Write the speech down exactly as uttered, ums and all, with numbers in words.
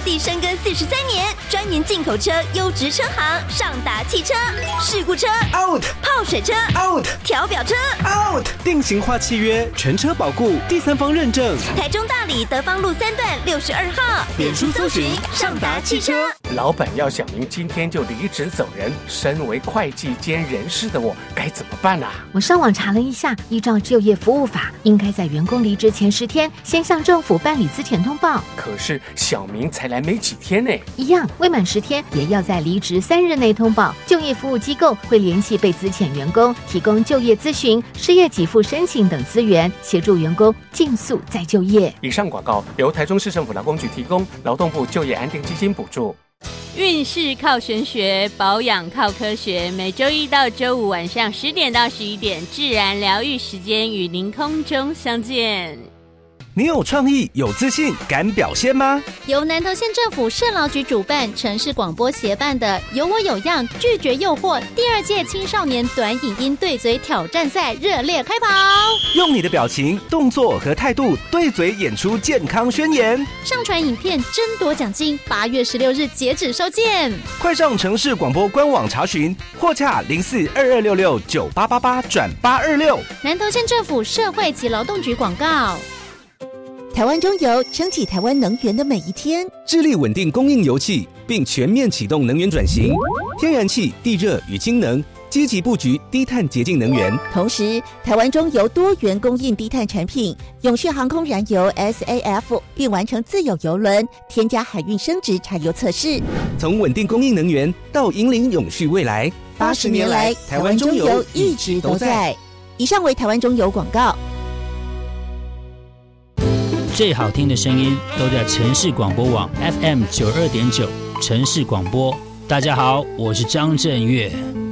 地深耕四十三年，专研进口车优质车行，上达汽车。事故车 out， 泡水车 out， 调表车 out， 定型化契约，全车保固，第三方认证。 台中大里德芳路三段六十二号，脸书搜寻上达汽车。 老板要小明今天就离职走人，身为会计兼人事的我该怎么办啊？ 我上网查了一下，依照就业服务法，应该在员工离职前十天先向政府办理资遣通报。 可是小明才来没几天呢， 一样未满十天也要在离职三日内通报。就业服务机构会联系被资遣员工，提供就业咨询、失业给付申请等资源，协助员工尽速再就业。 以上广告由台中市政府劳工局提供，劳动部就业安定基金补助。 运势靠玄学，保养靠科学。每周一到周五晚上十点到十一点，自然疗愈时间与您空中相见。 你有创意、有自信、敢表现吗？ 由南投县政府社劳局主办、城市广播协办的“有我有样，拒绝诱惑”第二届青少年短影音对嘴挑战赛热烈开跑， 用你的表情、动作和态度对嘴演出健康宣言。 上传影片争夺奖金，八月十六日截止收件。 快上城市广播官网查询，或洽零四二二六六九八八八转八二六。 南投县政府社会及劳动局广告。 台湾中油撑起台湾能源的每一天， 致力稳定供应油气，并全面启动能源转型，天然气、地热与氢能，积极布局低碳洁净能源。 同时，台湾中油多元供应低碳产品，永续航空燃油 S A F， 并完成自有油轮添加海运升值柴油测试。 从稳定供应能源到引领永续未来， 八十年来，台湾中油一直都在。以上为台湾中油广告。 最好听的声音都在城市广播网 F M 九二点九城市广播。大家好，我是张震岳。